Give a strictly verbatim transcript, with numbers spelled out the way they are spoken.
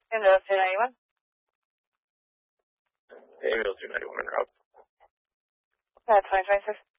Ambulance two ninety-one. Ambulance two ninety-one, Rob. Uh, twenty twenty-six.